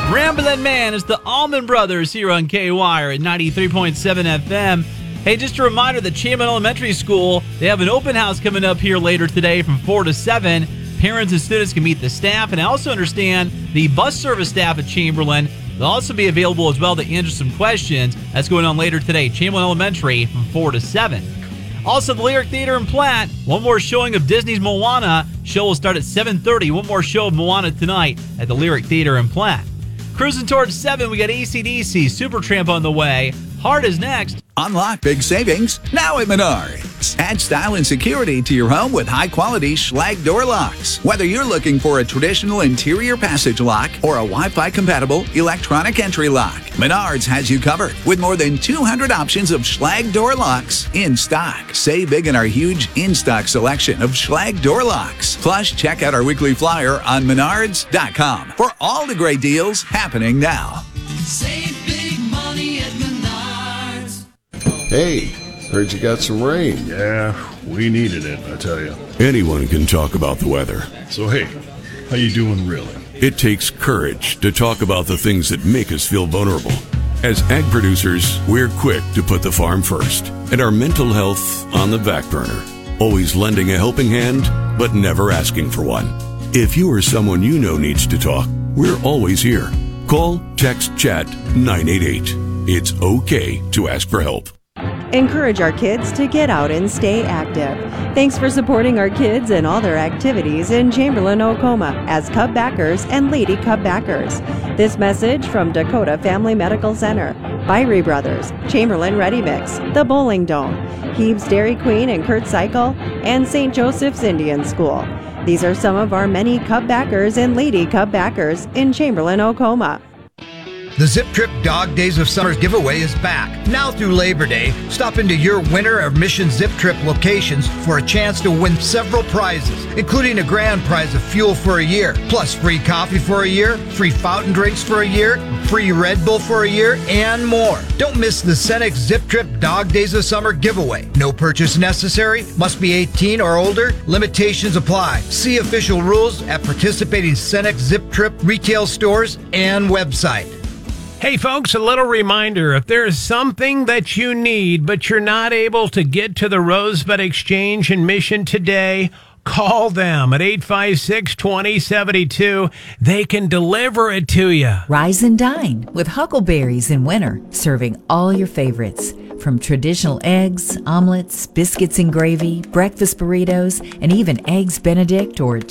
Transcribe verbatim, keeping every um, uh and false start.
Ramblin' Man is the Allman Brothers here on K Y R at ninety-three point seven F M. Hey, just a reminder that Chamberlain Elementary School, they have an open house coming up here later today from four to seven. Parents and students can meet the staff, and I also understand the bus service staff at Chamberlain. They'll also be available as well to answer some questions. That's going on later today, Chamberlain Elementary from four to seven. Also, the Lyric Theater in Platte, one more showing of Disney's Moana. Show will start at seven thirty. One more show of Moana tonight at the Lyric Theater in Platte. Cruising towards seven, we got A C D C, Supertramp on the way. Heart is next. Unlock big savings now at Menards. Add style and security to your home with high-quality Schlage door locks. Whether you're looking for a traditional interior passage lock or a Wi-Fi compatible electronic entry lock, Menards has you covered with more than two hundred options of Schlage door locks in stock. Save big in our huge in-stock selection of Schlage door locks. Plus, check out our weekly flyer on menards dot com for all the great deals happening now. Save big money at Menards. Hey, heard you got some rain. Yeah, we needed it, I tell you. Anyone can talk about the weather. So hey, how you doing really? It takes courage to talk about the things that make us feel vulnerable. As ag producers, we're quick to put the farm first and our mental health on the back burner. Always lending a helping hand, but never asking for one. If you or someone you know needs to talk, we're always here. Call, text, chat nine eight eight. It's okay to ask for help. Encourage our kids to get out and stay active. Thanks for supporting our kids and all their activities in Chamberlain, Oklahoma as Cub backers and Lady Cub backers. This message from Dakota Family Medical Center, Byrie Brothers, Chamberlain Ready Mix, The Bowling Dome, Heeb's Dairy Queen and Kurt Cycle, and Saint Joseph's Indian School. These are some of our many Cub backers and Lady Cub backers in Chamberlain, Oklahoma. The Zip Trip Dog Days of Summer giveaway is back. Now through Labor Day, stop into your winter or Mission Zip Trip locations for a chance to win several prizes, including a grand prize of fuel for a year, plus free coffee for a year, free fountain drinks for a year, free Red Bull for a year, and more. Don't miss the Cenex Zip Trip Dog Days of Summer giveaway. No purchase necessary, must be eighteen or older, limitations apply. See official rules at participating Cenex Zip Trip retail stores and website. Hey folks, a little reminder, if there's something that you need but you're not able to get to the Rosebud Exchange in Mission today, call them at eight five six, two zero seven two. They can deliver it to you. Rise and dine with Huckleberries in winter, serving all your favorites. From traditional eggs, omelets, biscuits and gravy, breakfast burritos, and even Eggs Benedict or